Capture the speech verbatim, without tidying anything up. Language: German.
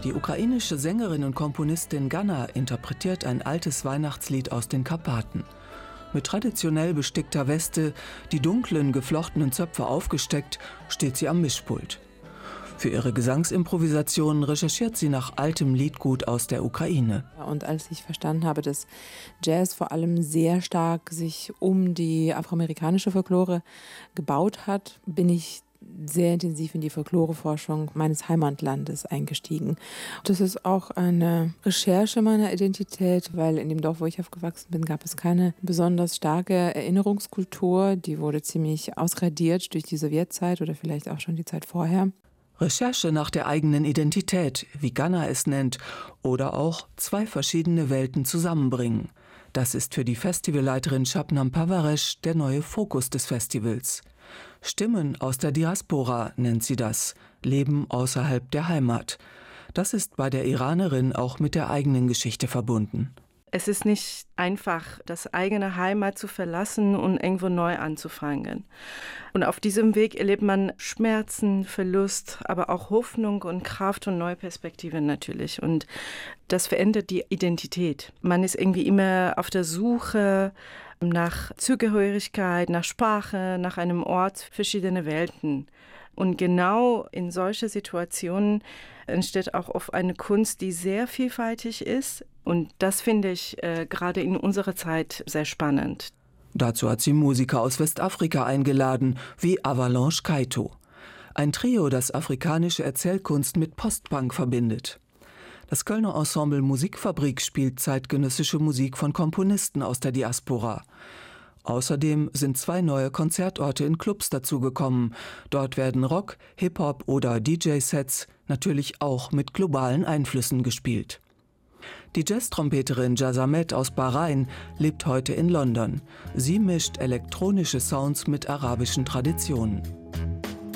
Die ukrainische Sängerin und Komponistin Ganna interpretiert ein altes Weihnachtslied aus den Karpaten. Mit traditionell bestickter Weste, die dunklen, geflochtenen Zöpfe aufgesteckt, steht sie am Mischpult. Für ihre Gesangsimprovisationen recherchiert sie nach altem Liedgut aus der Ukraine. Und als ich verstanden habe, dass Jazz vor allem sehr stark sich um die afroamerikanische Folklore gebaut hat, bin ich sehr intensiv in die Folkloreforschung meines Heimatlandes eingestiegen. Das ist auch eine Recherche meiner Identität, weil in dem Dorf, wo ich aufgewachsen bin, gab es keine besonders starke Erinnerungskultur. Die wurde ziemlich ausradiert durch die Sowjetzeit oder vielleicht auch schon die Zeit vorher. Recherche nach der eigenen Identität, wie Ganna es nennt, oder auch zwei verschiedene Welten zusammenbringen. Das ist für die Festivalleiterin Shabnam Parvaresh der neue Fokus des Festivals. Stimmen aus der Diaspora nennt sie das, Leben außerhalb der Heimat. Das ist bei der Iranerin auch mit der eigenen Geschichte verbunden. Es ist nicht einfach, das eigene Heimat zu verlassen und irgendwo neu anzufangen. Und auf diesem Weg erlebt man Schmerzen, Verlust, aber auch Hoffnung und Kraft und neue Perspektiven natürlich. Und das verändert die Identität. Man ist irgendwie immer auf der Suche nach Zugehörigkeit, nach Sprache, nach einem Ort, verschiedene Welten. Und genau in solchen Situationen entsteht auch oft eine Kunst, die sehr vielfältig ist. Und das finde ich äh, gerade in unserer Zeit sehr spannend. Dazu hat sie Musiker aus Westafrika eingeladen, wie Avalanche Kaito. Ein Trio, das afrikanische Erzählkunst mit Postpunk verbindet. Das Kölner Ensemble Musikfabrik spielt zeitgenössische Musik von Komponisten aus der Diaspora. Außerdem sind zwei neue Konzertorte in Clubs dazugekommen. Dort werden Rock, Hip-Hop oder D J-Sets natürlich auch mit globalen Einflüssen gespielt. Die Jazz-Trompeterin Jazamet aus Bahrain lebt heute in London. Sie mischt elektronische Sounds mit arabischen Traditionen.